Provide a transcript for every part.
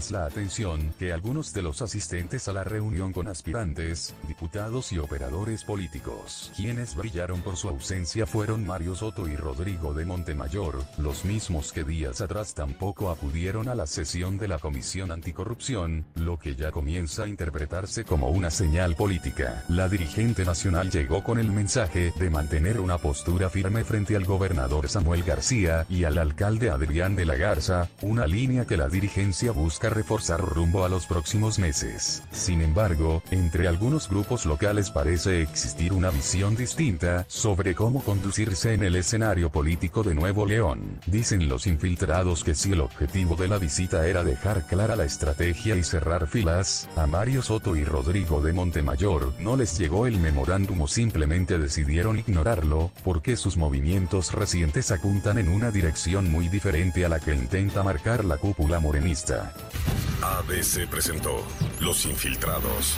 la atención que algunos de los asistentes a la reunión con aspirantes, diputados y operadores políticos, quienes brillaron por su ausencia fueron Mario Soto y Rodrigo de Montemayor, los mismos que días atrás tampoco acudieron a la sesión de la Comisión Anticorrupción, lo que ya comienza a interpretarse como una señal política. La dirigente nacional llegó con el mensaje de mantener una postura firme frente al gobernador Samuel García y al alcalde Adrián de la Garza, una línea que la dirigencia busca reforzar rumbo a los próximos meses. Sin embargo, entre algunos grupos locales parece existir una visión distinta sobre cómo conducirse en el escenario político de Nuevo León. Dicen los infiltrados que si el objetivo de la visita era dejar clara la estrategia y cerrar filas, a Mario Soto y Rodrigo de Montemayor no les llegó el memorándum o simplemente decidieron ignorarlo, porque sus movimientos recientes apuntan en una dirección muy diferente a la que intenta marcar la cúpula morenista. ABC presentó Los Infiltrados.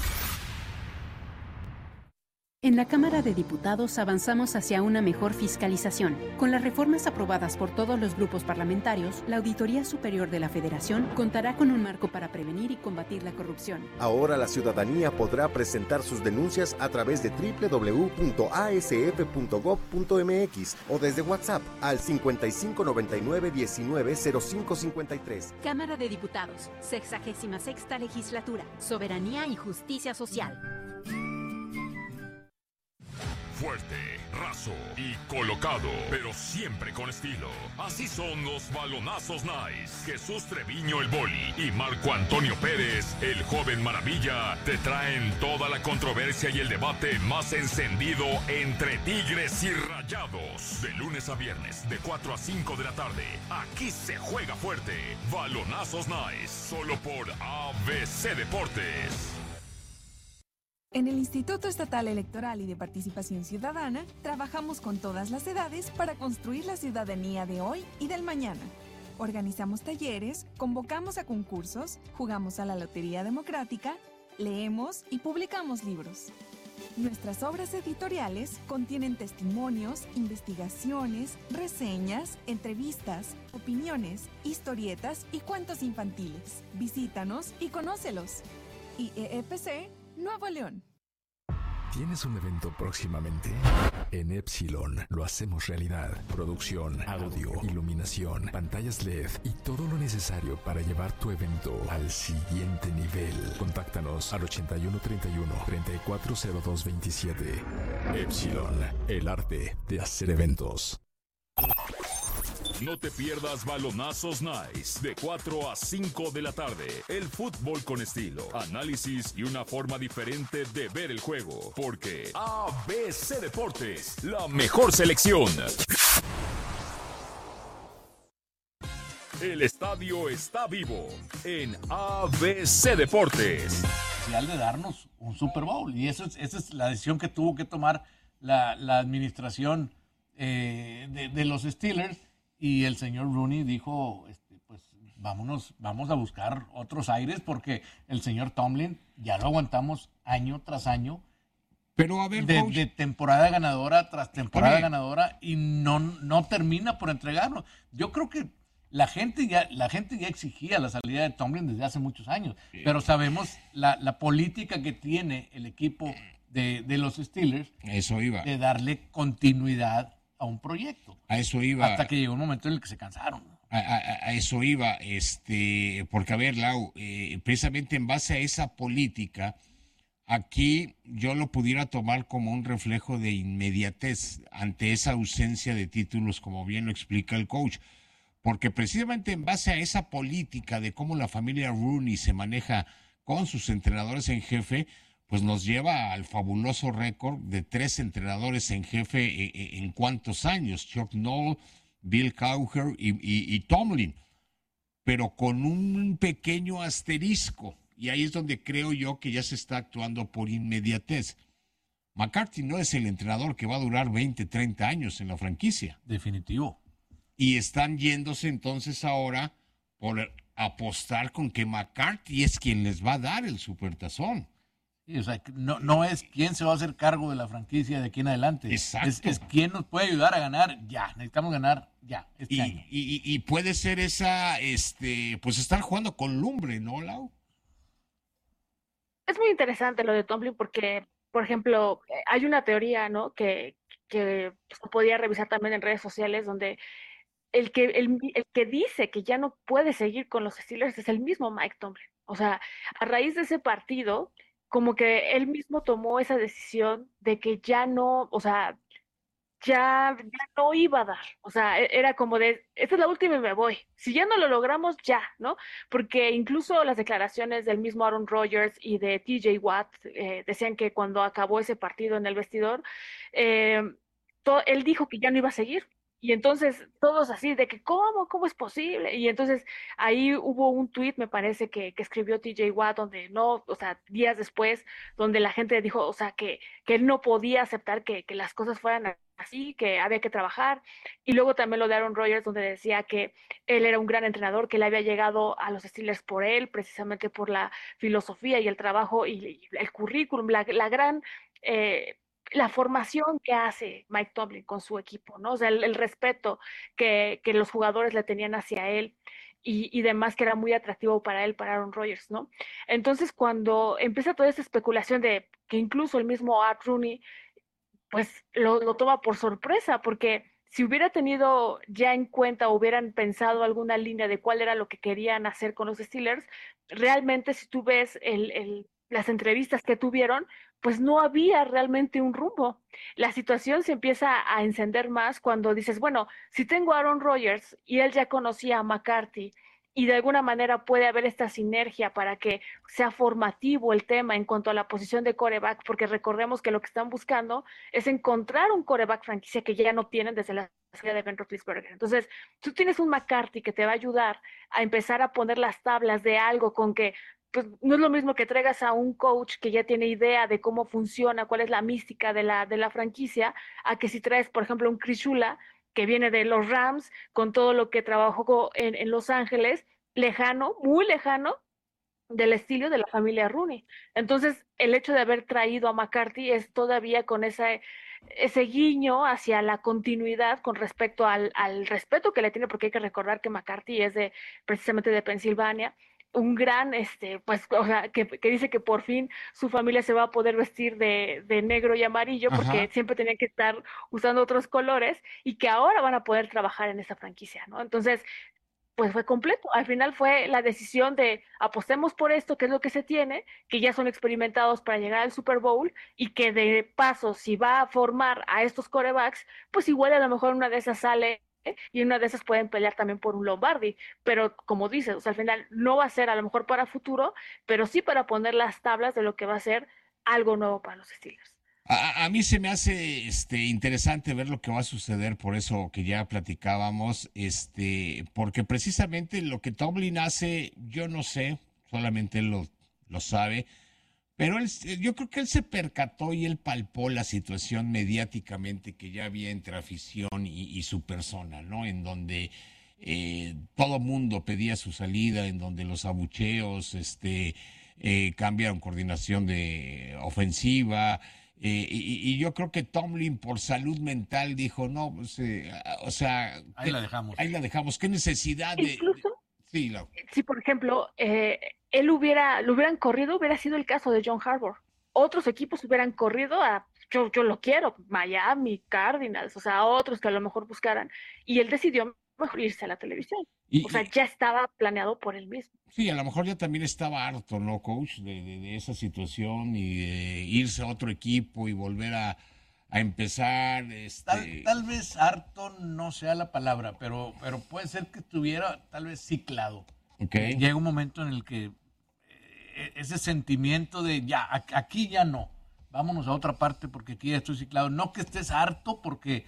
En la Cámara de Diputados avanzamos hacia una mejor fiscalización. Con las reformas aprobadas por todos los grupos parlamentarios, la Auditoría Superior de la Federación contará con un marco para prevenir y combatir la corrupción. Ahora la ciudadanía podrá presentar sus denuncias a través de www.asf.gov.mx o desde WhatsApp al 5599-190553. Cámara de Diputados, 66ª Legislatura, Soberanía y Justicia Social. Fuerte, raso y colocado, pero siempre con estilo. Así son los balonazos nice. Jesús Treviño el Boli y Marco Antonio Pérez, el joven maravilla, te traen toda la controversia y el debate más encendido entre Tigres y Rayados. De lunes a viernes, de 4 a 5 de la tarde. Aquí se juega fuerte. Balonazos nice, solo por ABC Deportes. En el Instituto Estatal Electoral y de Participación Ciudadana, trabajamos con todas las edades para construir la ciudadanía de hoy y del mañana. Organizamos talleres, convocamos a concursos, jugamos a la Lotería Democrática, leemos y publicamos libros. Nuestras obras editoriales contienen testimonios, investigaciones, reseñas, entrevistas, opiniones, historietas y cuentos infantiles. Visítanos y conócelos. IEEPC Nuevo León. ¿Tienes un evento próximamente? En Epsilon lo hacemos realidad. Producción, audio, iluminación, pantallas LED y todo lo necesario para llevar tu evento al siguiente nivel. Contáctanos al 8131-340227. Epsilon, el arte de hacer eventos. No te pierdas Balonazos Nice de 4 a 5 de la tarde. El fútbol con estilo, análisis y una forma diferente de ver el juego. Porque ABC Deportes, la mejor selección. El estadio está vivo en ABC Deportes. De darnos un Super Bowl. Y esa es la decisión que tuvo que tomar la administración de los Steelers. Y el señor Rooney dijo, pues vamos a buscar otros aires porque el señor Tomlin ya lo aguantamos año tras año. Pero a ver, de temporada ganadora tras temporada ganadora y no termina por entregarlo. Yo creo que la gente ya exigía la salida de Tomlin desde hace muchos años, pero sabemos la política que tiene el equipo de los Steelers. Eso iba. De darle continuidad a un proyecto. A eso iba. Hasta que llegó un momento en el que se cansaron. A eso iba, porque a ver, Lau, precisamente en base a esa política, aquí yo lo pudiera tomar como un reflejo de inmediatez ante esa ausencia de títulos, como bien lo explica el coach. Porque precisamente en base a esa política de cómo la familia Rooney se maneja con sus entrenadores en jefe, pues nos lleva al fabuloso récord de 3 entrenadores en jefe en cuántos años, Chuck Noll, Bill Cowher y Tomlin, pero con un pequeño asterisco, y ahí es donde creo yo que ya se está actuando por inmediatez. McCarthy no es el entrenador que va a durar 20, 30 años en la franquicia. Definitivo. Y están yéndose entonces ahora por apostar con que McCarthy es quien les va a dar el supertazón. Sí, o sea, no es quién se va a hacer cargo de la franquicia de aquí en adelante. Exacto. Es quién nos puede ayudar a ganar ya. Necesitamos ganar ya este año. Y puede ser esa, pues estar jugando con lumbre, ¿no, Lau? Es muy interesante lo de Tomlin porque, por ejemplo, hay una teoría, ¿no? Que se podía revisar también en redes sociales donde el que dice que ya no puede seguir con los Steelers es el mismo Mike Tomlin. O sea, a raíz de ese partido, como que él mismo tomó esa decisión de que ya no, o sea, ya no iba a dar. O sea, era como de, esta es la última y me voy. Si ya no lo logramos, ya, ¿no? Porque incluso las declaraciones del mismo Aaron Rodgers y de TJ Watt decían que cuando acabó ese partido en el vestidor, eh, él dijo que ya no iba a seguir. Y entonces todos así de que, ¿cómo es posible? Y entonces ahí hubo un tweet, me parece, que escribió TJ Watt, donde no, o sea, días después, donde la gente dijo, o sea, que él no podía aceptar que las cosas fueran así, que había que trabajar. Y luego también lo de Aaron Rodgers, donde decía que él era un gran entrenador, que él había llegado a los Steelers por él, precisamente por la filosofía y el trabajo y el currículum, la gran... la formación que hace Mike Tomlin con su equipo, ¿no? O sea, el respeto que los jugadores le tenían hacia él y demás, que era muy atractivo para él, para Aaron Rodgers, ¿no? Entonces, cuando empieza toda esa especulación de que incluso el mismo Art Rooney pues lo toma por sorpresa, porque si hubiera tenido ya en cuenta o hubieran pensado alguna línea de cuál era lo que querían hacer con los Steelers, realmente si tú ves las entrevistas que tuvieron, pues no había realmente un rumbo. La situación se empieza a encender más cuando dices, bueno, si tengo a Aaron Rodgers y él ya conocía a McCarthy y de alguna manera puede haber esta sinergia para que sea formativo el tema en cuanto a la posición de quarterback, porque recordemos que lo que están buscando es encontrar un quarterback franquicia que ya no tienen desde la salida de Ben Roethlisberger. Entonces, tú tienes un McCarthy que te va a ayudar a empezar a poner las tablas de algo con que pues no es lo mismo que traigas a un coach que ya tiene idea de cómo funciona, cuál es la mística de la franquicia, a que si traes, por ejemplo, un Chris Shula que viene de los Rams, con todo lo que trabajó en Los Ángeles, lejano, muy lejano del estilo de la familia Rooney. Entonces, el hecho de haber traído a McCarthy es todavía con ese guiño hacia la continuidad con respecto al respeto que le tiene, porque hay que recordar que McCarthy es precisamente de Pensilvania, un gran, pues, o sea, que dice que por fin su familia se va a poder vestir de negro y amarillo, porque siempre tenían que estar usando otros colores, y que ahora van a poder trabajar en esa franquicia, ¿no? Entonces, pues fue completo. Al final fue la decisión de apostemos por esto, que es lo que se tiene, que ya son experimentados para llegar al Super Bowl y que de paso, si va a formar a estos quarterbacks, pues igual a lo mejor una de esas sale y una de esas pueden pelear también por un Lombardi. Pero como dices, o sea, al final no va a ser a lo mejor para futuro, pero sí para poner las tablas de lo que va a ser algo nuevo para los Steelers. A mí se me hace interesante ver lo que va a suceder, por eso que ya platicábamos, porque precisamente lo que Tomlin hace, yo no sé, solamente él lo sabe, pero yo creo que él se percató y él palpó la situación mediáticamente que ya había entre afición y su persona, ¿no? En donde todo mundo pedía su salida, en donde los abucheos, cambiaron coordinación de ofensiva. Y yo creo que Tomlin por salud mental dijo, no, pues, o sea... Ahí la dejamos. Ahí la dejamos. ¿Qué necesidad de...? Sí, si por ejemplo, él lo hubieran corrido, hubiera sido el caso de John Harbaugh. Otros equipos hubieran corrido yo lo quiero, Miami, Cardinals, o sea, otros que a lo mejor buscaran. Y él decidió mejor irse a la televisión. O sea, ya estaba planeado por él mismo. Sí, a lo mejor ya también estaba harto, ¿no, coach? De esa situación y de irse a otro equipo y volver a empezar. Tal vez harto no sea la palabra, pero puede ser que estuviera tal vez ciclado. Okay. Llega un momento en el que ese sentimiento de ya, aquí ya no, vámonos a otra parte porque aquí ya estoy ciclado. No que estés harto porque...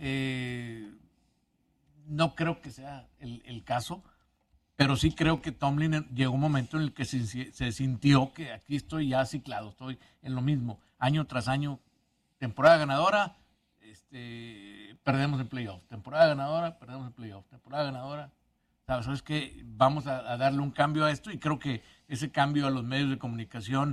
no creo que sea el caso, pero sí creo que Tomlin llegó un momento en el que se sintió que aquí estoy ya ciclado, estoy en lo mismo, año tras año, temporada ganadora, perdemos el playoff, temporada ganadora, perdemos el playoff, temporada ganadora. ¿Sabes qué? Vamos a darle un cambio a esto y creo que ese cambio a los medios de comunicación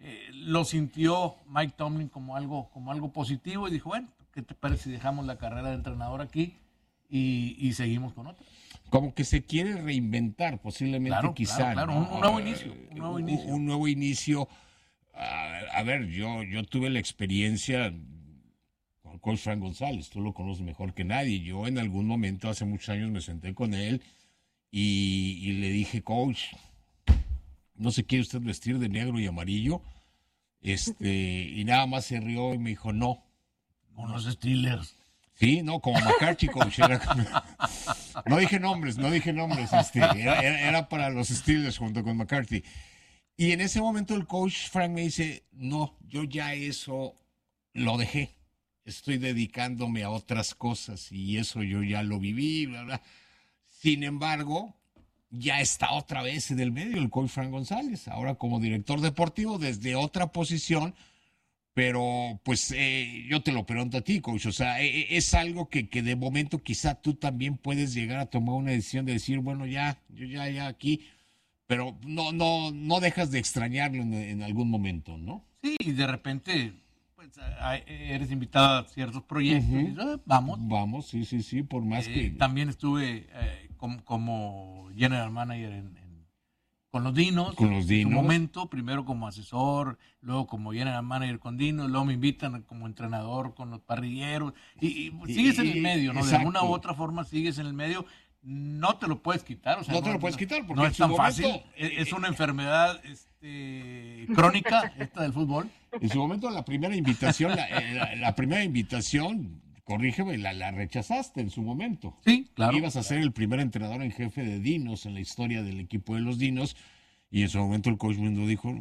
lo sintió Mike Tomlin como algo positivo y dijo, bueno, ¿qué te parece si dejamos la carrera de entrenador aquí y seguimos con otra? Como que se quiere reinventar, posiblemente, quizá. Claro, ¿no? un nuevo inicio. Un nuevo inicio. A ver, yo tuve la experiencia con Coach Frank González, tú lo conoces mejor que nadie. Yo en algún momento, hace muchos años, me senté con él y le dije, Coach, ¿no se quiere usted vestir de negro y amarillo? Y nada más se rió y me dijo, no. Con los Steelers. Sí, no, como McCarthy, Coach. No dije nombres. Era para los Steelers junto con McCarthy. Y en ese momento el coach Frank me dice, no, yo ya eso lo dejé. Estoy dedicándome a otras cosas y eso yo ya lo viví, bla, bla. Sin embargo, ya está otra vez en el medio el coach Frank González, ahora como director deportivo desde otra posición, pero pues yo te lo pregunto a ti, coach, o sea, es algo que de momento quizá tú también puedes llegar a tomar una decisión de decir, bueno, yo ya aquí, pero no dejas de extrañarlo en algún momento, ¿no? Sí, y de repente pues eres invitado a ciertos proyectos, y dices, vamos. Vamos, sí, por más que... También estuve como general manager con los Dinos. Con los Dinos. En su momento, primero como asesor, luego como general manager con Dinos, luego me invitan como entrenador con los parrilleros, y sigues en el medio, ¿no? Exacto. De alguna u otra forma sigues en el medio, no te lo puedes quitar, o sea, no te lo puedes quitar porque no es tan momento, fácil, es una enfermedad crónica esta del fútbol. En su momento la primera invitación, corrígeme, la rechazaste en su momento. Sí, claro. Ibas a ser el primer entrenador en jefe de Dinos en la historia del equipo de los Dinos, y en su momento el coach Mundo dijo,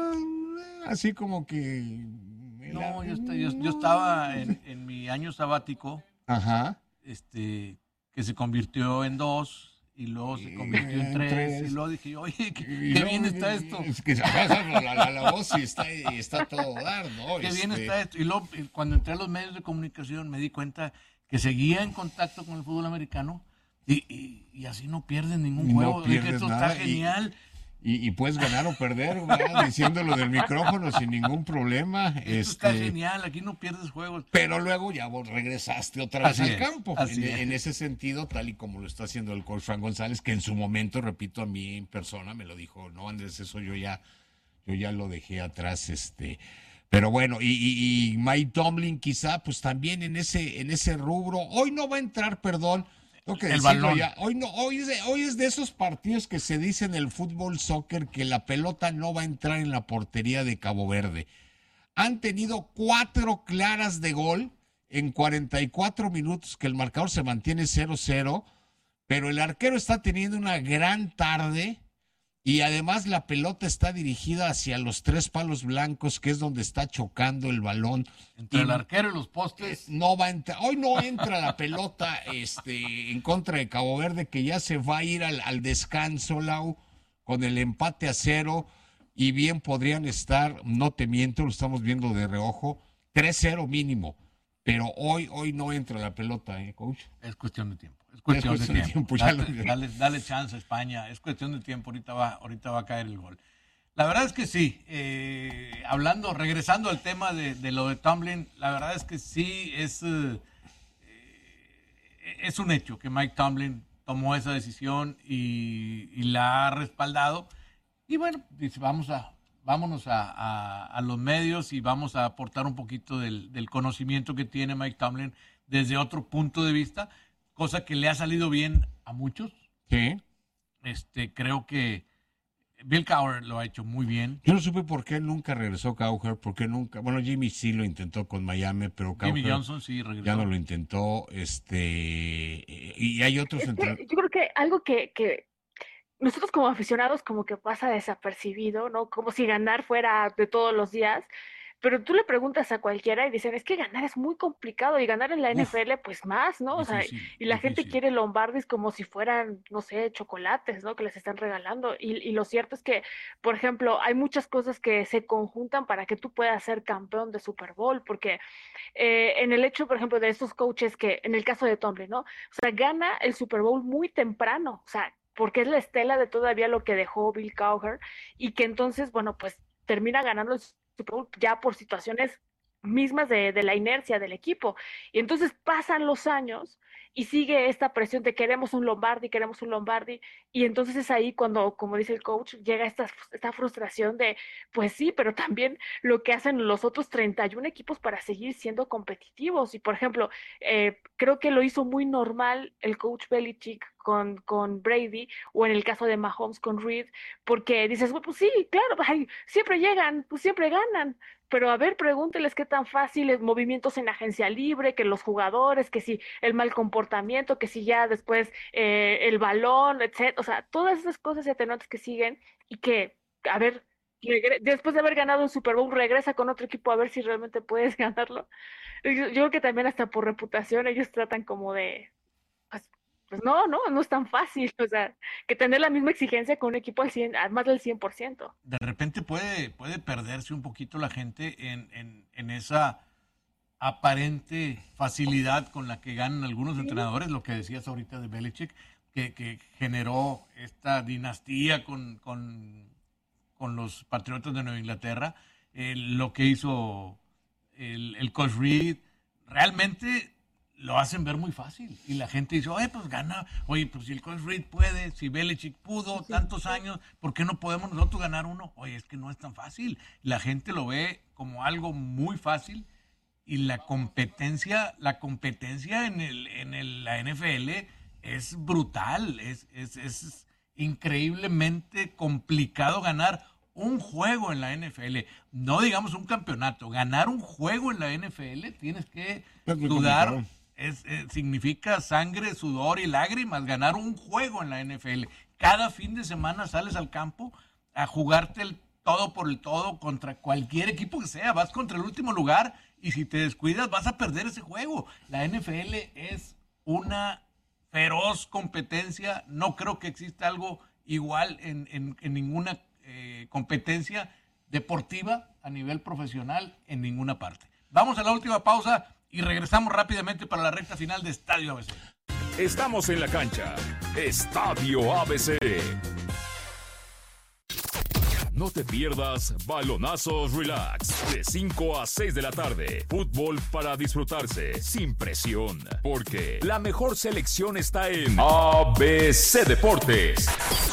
así como que... No, yo estaba en mi año sabático, ajá, que se convirtió en 2, y luego se convirtió en 3, y luego dije, oye, qué bien está esto. Es que la voz sí está todo dar, ¿no? Qué bien está esto. Y luego, cuando entré a los medios de comunicación, me di cuenta que seguía en contacto con el fútbol americano, y así no pierden ningún juego. No pierdes esto nada, está genial. Y puedes ganar o perder, ¿verdad? Diciéndolo del micrófono sin ningún problema. Esto está genial, aquí no pierdes juegos. Pero luego ya vos regresaste otra vez al campo. En ese sentido, tal y como lo está haciendo el coach Frank González, que en su momento, repito, a mí en persona me lo dijo, no, Andrés, eso yo ya lo dejé atrás, Pero bueno, y Mike Tomlin quizá, pues también en ese rubro, hoy no va a entrar, perdón, el balón. Ya. Hoy es de esos partidos que se dice en el fútbol soccer que la pelota no va a entrar en la portería de Cabo Verde. Han tenido 4 claras de gol en 44 minutos que el marcador se mantiene 0-0, pero el arquero está teniendo una gran tarde y además la pelota está dirigida hacia los 3 palos blancos, que es donde está chocando el balón. Entre el arquero y los postes. No va a entrar, hoy no entra la pelota en contra de Cabo Verde, que ya se va a ir al descanso, Lau, con el empate a 0, y bien podrían estar, no te miento, lo estamos viendo de reojo, 3-0 mínimo. Pero hoy no entra la pelota, coach. Es cuestión de tiempo. Es cuestión de tiempo. Dale chance a España. Es cuestión de tiempo. Ahorita va a caer el gol. La verdad es que sí. Regresando al tema de lo de Tomlin, la verdad es que sí es un hecho que Mike Tomlin tomó esa decisión y la ha respaldado. Y bueno, dice, vámonos a los medios y vamos a aportar un poquito del conocimiento que tiene Mike Tomlin desde otro punto de vista, cosa que le ha salido bien a muchos. Sí. Creo que Bill Cowher lo ha hecho muy bien. Yo no supe por qué nunca regresó Cowher, bueno, Jimmy sí lo intentó con Miami, pero Cowher Jimmy Johnson sí regresó. Ya no lo intentó, y hay otros... Yo creo que algo que nosotros como aficionados como que pasa desapercibido, ¿no? Como si ganar fuera de todos los días, pero tú le preguntas a cualquiera y dicen, es que ganar es muy complicado y ganar en la NFL pues más, ¿no? O sea, y la gente quiere Lombardis como si fueran, no sé, chocolates, ¿no? Que les están regalando. Y lo cierto es que, por ejemplo, hay muchas cosas que se conjuntan para que tú puedas ser campeón de Super Bowl, porque en el hecho, por ejemplo, de esos coaches que, en el caso de Tomlin, ¿no? O sea, gana el Super Bowl muy temprano, o sea, porque es la estela de todavía lo que dejó Bill Cowher, y que entonces, bueno, pues termina ganando el Super Bowl ya por situaciones mismas de la inercia del equipo. Y entonces pasan los años y sigue esta presión de queremos un Lombardi, y entonces es ahí cuando, como dice el coach, llega esta frustración de, pues sí, pero también lo que hacen los otros 31 equipos para seguir siendo competitivos. Y por ejemplo, creo que lo hizo muy normal el coach Belichick con Brady, o en el caso de Mahomes con Reed, porque dices, pues sí, claro, ay, siempre llegan, pues siempre ganan, pero a ver, pregúnteles qué tan fácil es movimientos en agencia libre, que los jugadores, que si el mal comportamiento, que si ya después el balón, etcétera, o sea, todas esas cosas y atenuantes que siguen y que, a ver, después de haber ganado un Super Bowl, regresa con otro equipo a ver si realmente puedes ganarlo. Yo creo que también hasta por reputación ellos tratan como de, pues no es tan fácil, o sea, que tener la misma exigencia con un equipo al 100, más del 100%. De repente puede perderse un poquito la gente en esa aparente facilidad con la que ganan algunos entrenadores, lo que decías ahorita de Belichick, que generó esta dinastía con los Patriotas de Nueva Inglaterra, lo que hizo el coach Reed, realmente lo hacen ver muy fácil. Y la gente dice, oye, pues gana. Oye, pues si el coach Reed puede, si Belichick pudo tantos años, ¿por qué no podemos nosotros ganar uno? Oye, es que no es tan fácil. La gente lo ve como algo muy fácil. Y la competencia en la NFL es brutal. Es increíblemente complicado ganar un juego en la NFL. No digamos un campeonato. Ganar un juego en la NFL tienes que sudar. Significa sangre, sudor y lágrimas. Ganar un juego en la NFL. Cada fin de semana sales al campo a jugarte el todo por el todo contra cualquier equipo que sea. Vas contra el último lugar y si te descuidas vas a perder ese juego. La NFL es una feroz competencia. No creo que exista algo igual en ninguna competencia deportiva a nivel profesional en ninguna parte. Vamos a la última pausa y regresamos rápidamente para la recta final de Estadio ABC. Estamos en la cancha. Estadio ABC. No te pierdas Balonazos Relax de 5 a 6 de la tarde. Fútbol para disfrutarse sin presión, porque la mejor selección está en ABC Deportes.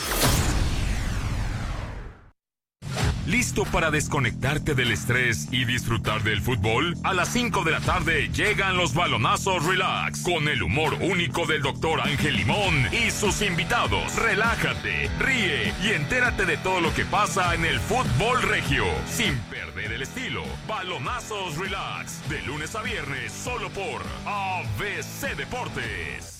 ¿Listo para desconectarte del estrés y disfrutar del fútbol? A las 5 de la tarde llegan los Balonazos Relax con el humor único del Dr. Ángel Limón y sus invitados. Relájate, ríe y entérate de todo lo que pasa en el fútbol regio sin perder el estilo. Balonazos Relax de lunes a viernes solo por ABC Deportes.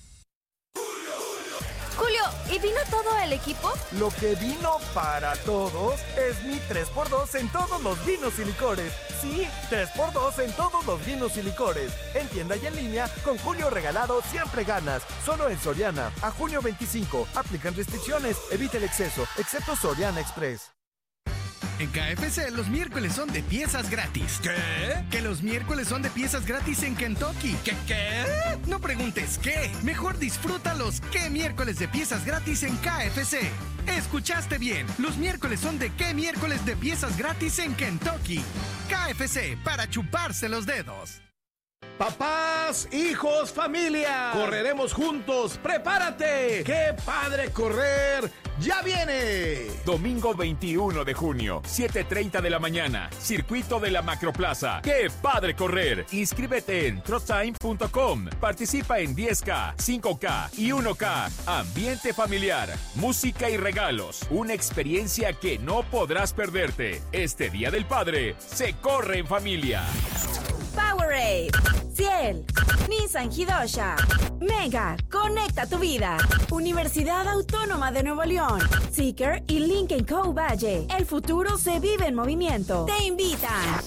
Julio, ¿y vino todo el equipo? Lo que vino para todos es mi 3x2 en todos los vinos y licores. Sí, 3x2 en todos los vinos y licores. En tienda y en línea, con Julio regalado siempre ganas. Solo en Soriana. A junio 25. Aplican restricciones. Evita el exceso, excepto Soriana Express. En KFC los miércoles son de piezas gratis. ¿Qué? Que los miércoles son de piezas gratis en Kentucky. ¿Qué? No preguntes qué. Mejor disfruta los ¿qué miércoles de piezas gratis en KFC? Escuchaste bien. Los miércoles son de ¿qué miércoles de piezas gratis en Kentucky? KFC, para chuparse los dedos. Papás, hijos, familia, correremos juntos, prepárate, qué padre correr, ya viene. Domingo 21 de junio, 7:30 de la mañana, circuito de la Macroplaza, qué padre correr. Inscríbete en trotime.com, participa en 10K, 5K y 1K, ambiente familiar, música y regalos, una experiencia que no podrás perderte. Este Día del Padre, se corre en familia. Powerade, Ciel, Nissan Hidosha, Mega, conecta tu vida. Universidad Autónoma de Nuevo León, Seeker y Lincoln Co. Valle. El futuro se vive en movimiento. Te invitan.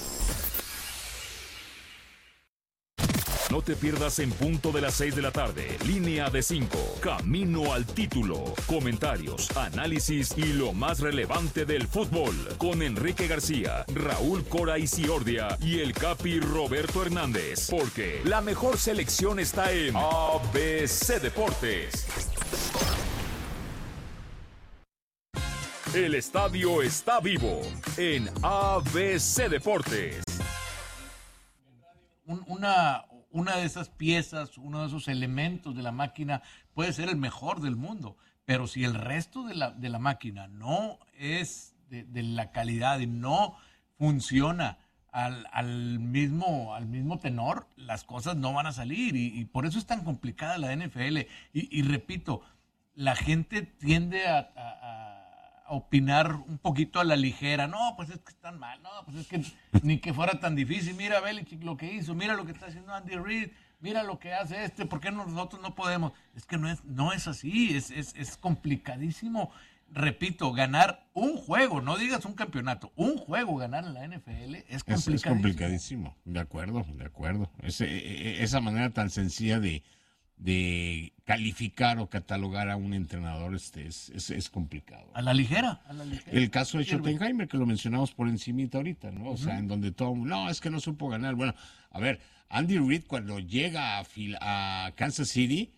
No te pierdas en punto de las 6 de la tarde. Línea de 5. Camino al título. Comentarios, análisis y lo más relevante del fútbol. Con Enrique García, Raúl Cora y Ciordia y el Capi Roberto Hernández. Porque la mejor selección está en ABC Deportes. El estadio está vivo en ABC Deportes. Una de esas piezas, uno de esos elementos de la máquina puede ser el mejor del mundo, pero si el resto de la máquina no es de la calidad y no funciona al mismo tenor, las cosas no van a salir y por eso es tan complicada la NFL. Y repito, la gente tiende a opinar un poquito a la ligera. No, pues es que están mal. No, pues es que ni que fuera tan difícil. Mira Belichick lo que hizo, mira lo que está haciendo Andy Reid, mira lo que hace ¿por qué nosotros no podemos? Es que no es así, es complicadísimo. Repito, ganar un juego, no digas un campeonato, un juego ganar en la NFL es complicadísimo. Es complicadísimo, de acuerdo. Esa manera tan sencilla de calificar o catalogar a un entrenador es complicado. A la ligera. El caso de Schottenheimer, que lo mencionamos por encimita ahorita, ¿no? O sea, en donde todo, no, es que no supo ganar. Bueno, a ver, Andy Reid cuando llega a Kansas City,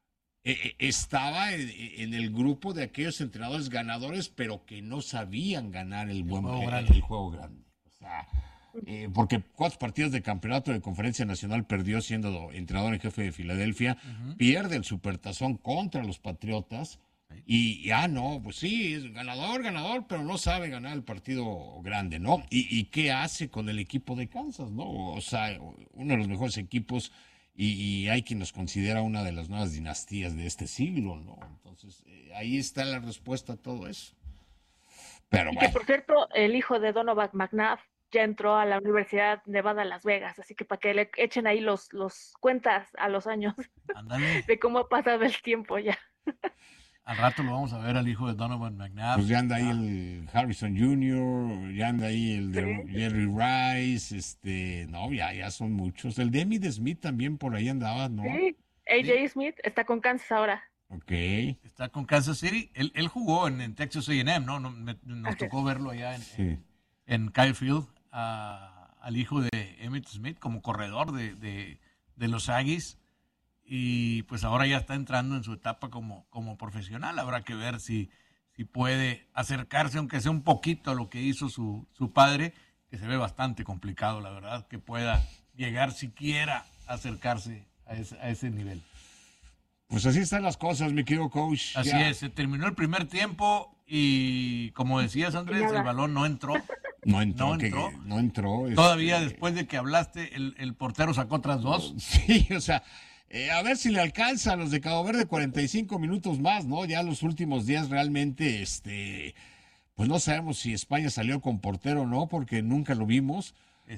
estaba en el grupo de aquellos entrenadores ganadores, pero que no sabían ganar el juego grande. O sea, porque 4 partidos de campeonato de Conferencia Nacional perdió siendo entrenador en jefe de Filadelfia, pierde el Supertazón contra los Patriotas, y pues sí, es ganador, pero no sabe ganar el partido grande, ¿no? ¿Y qué hace con el equipo de Kansas, no? O sea, uno de los mejores equipos, y hay quien nos considera una de las nuevas dinastías de este siglo, ¿no? Entonces, ahí está la respuesta a todo eso. Pero y que, por cierto, el hijo de Donovan McNabb ya entró a la Universidad Nevada Las Vegas, así que para que le echen ahí los cuentas a los años. Ándale. De cómo ha pasado el tiempo ya. Al rato lo vamos a ver al hijo de Donovan McNabb. Pues ya anda ahí el Harrison Jr., ya anda ahí el de Jerry Rice, ya son muchos. El de Emmitt Smith también por ahí andaba, ¿no? Sí, AJ Smith está con Kansas ahora. Ok. Está con Kansas City. Él jugó en Texas A&M, ¿no? Nos tocó verlo allá en Kyle Field, al hijo de Emmitt Smith como corredor de los Aggies. Y pues ahora ya está entrando en su etapa como profesional. Habrá que ver si puede acercarse, aunque sea un poquito, a lo que hizo su padre, que se ve bastante complicado, la verdad, que pueda llegar siquiera a acercarse a ese nivel. Pues así están las cosas, mi querido coach. Así es, se terminó el primer tiempo y, como decías, Andrés, el balón no entró. No entró. Todavía después de que hablaste, el portero sacó otras 2. Sí, o sea, a ver si le alcanza a los de Cabo Verde 45 minutos más, ¿no? Ya los últimos días realmente, pues no sabemos si España salió con portero o no, porque nunca lo vimos.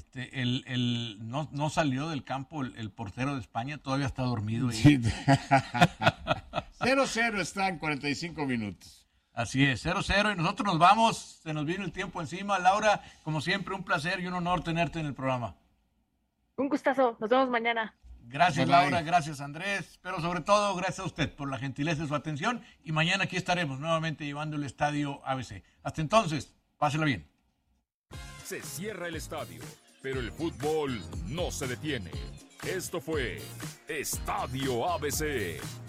No salió del campo el portero de España, todavía está dormido. Sí. 0-0 están 45 minutos. Así es, 0-0 y nosotros nos vamos, se nos vino el tiempo encima. Laura, como siempre, un placer y un honor tenerte en el programa. Un gustazo, nos vemos mañana. Gracias, Laura, gracias, Andrés, pero sobre todo gracias a usted por la gentileza de su atención y mañana aquí estaremos nuevamente llevando el estadio ABC. Hasta entonces, pásela bien. Se cierra el estadio, pero el fútbol no se detiene. Esto fue Estadio ABC